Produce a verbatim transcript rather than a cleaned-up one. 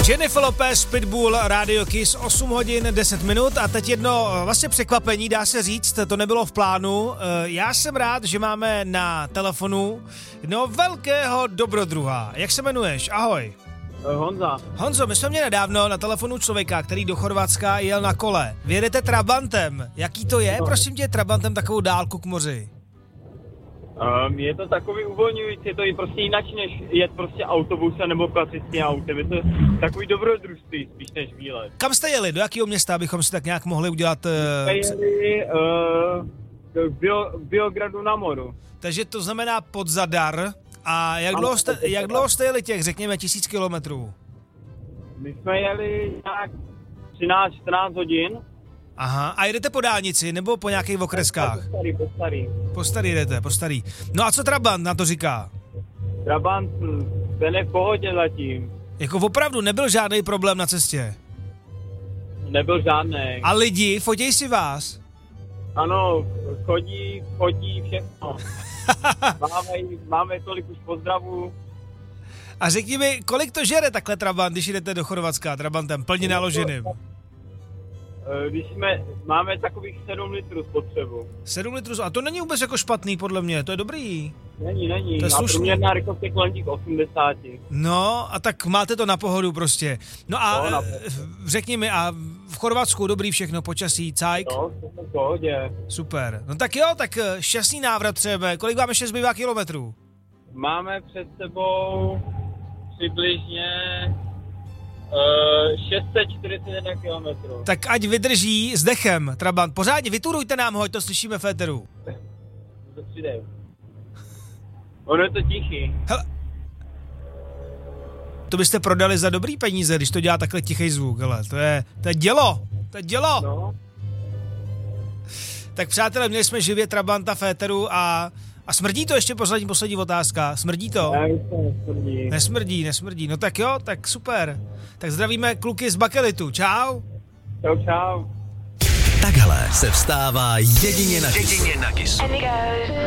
Jennifer Lopez, Pitbull, Radio Kiss, osm hodin deset minut a teď jedno vlastně překvapení, dá se říct, to nebylo v plánu. Já jsem rád, že máme na telefonu jednoho velkého dobrodruha. Jak se jmenuješ? Ahoj. Honza. Honzo, my jsme měli nedávno na telefonu člověka, který do Chorvatska jel na kole. Vy jedete Trabantem. Jaký to je, prosím tě, Trabantem takovou dálku k moři? Um, je to takový uvolňující, je to i prostě jinak, než jet prostě autobusem nebo klasickým autem. Je to takový dobrodružství spíš než výlet. Kam jste jeli? Do jakého města, abychom si tak nějak mohli udělat... Uh, jsme jeli uh, k Bio, Biogradu na moru. Takže to znamená pod Zadar. A jak dlouho jste, jak dlouho jste jeli těch, řekněme, tisíc kilometrů? My jsme jeli nějak třináct čtrnáct hodin. Aha, a jedete po dálnici nebo po nějakých okreskách? Po starý, po starý. Po starý jedete, po starý. No a co Trabant na to říká? Trabant, ten je v pohodě zatím. Jako opravdu nebyl žádný problém na cestě? Nebyl žádný. A lidi, fotěj si vás? Ano, chodí, chodí, všechno. máme, máme tolik už pozdravů. A řekni mi, kolik to žere takhle Trabant, když jdete do Chorvatska Trabantem, plně naloženým? Když jsme, máme takových sedm litrů spotřebu. sedm litrů, a to není vůbec jako špatný podle mě, to je dobrý. Není, není. To je a průměrná rychlost je kolem těch osmdesáti. No, a tak máte to na pohodu prostě. No a no, řekni mi, a v Chorvatsku dobrý všechno, počasí, cajk? No, to v pohodě. Super. No tak jo, tak šťastný návrat třeba. Kolik vám ještě zbývá kilometrů? Máme před sebou přibližně uh, šest set čtyřicet jedna kilometrů. Tak ať vydrží s dechem, Trabant. Pořádně vyturujte nám ho, ať to slyšíme v éteru. To přidej. Ono je to tichý. Hele. To byste prodali za dobrý peníze, když to dělá takhle tichý zvuk, hele. To je, to je dělo, to je dělo. No. Tak přátelé, měli jsme živě Trabanta v éteru a, a smrdí to ještě poslední, poslední otázka. Smrdí to? Ne, to nesmrdí. Nesmrdí, nesmrdí. No tak jo, tak super. Tak zdravíme kluky z Bakelitu. Čau. Čau, čau. Takhle se vstává jedině na Kiss. Jedině na Kiss.